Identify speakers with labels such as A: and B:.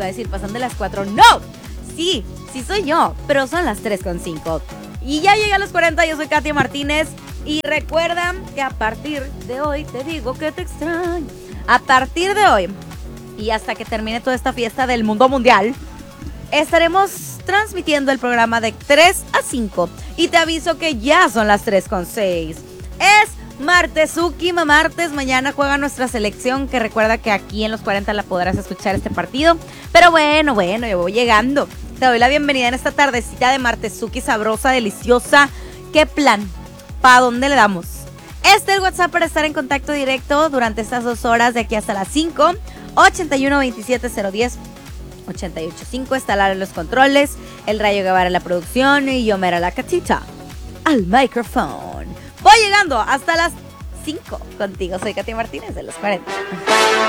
A: iba a decir, pasan de las 4. ¡No! Sí soy yo, pero son las 3:05. Y ya llegué a los 40, yo soy Katia Martínez. Y recuerda que a partir de hoy, te digo que te extraño. A partir de hoy, y hasta que termine toda esta fiesta del mundo mundial, estaremos transmitiendo el programa de 3 a 5. Y te aviso que ya son las 3:06. Es martesúltimo martes. Mañana juega nuestra selección, que recuerda que aquí en los 40 la podrás escuchar este partido. Pero bueno, yo voy llegando. Te doy la bienvenida en esta tardecita de martesuki sabrosa, deliciosa. ¿Qué plan? ¿Para dónde le damos? Este es el WhatsApp para estar en contacto directo durante estas 2 horas de aquí hasta las 5. 81 27 010 885. Está Lara en los controles, el Rayo Guevara en la producción y yo, Mera la Catita, al micrófono. Voy llegando hasta las 5 contigo. Soy Katia Martínez de los 40.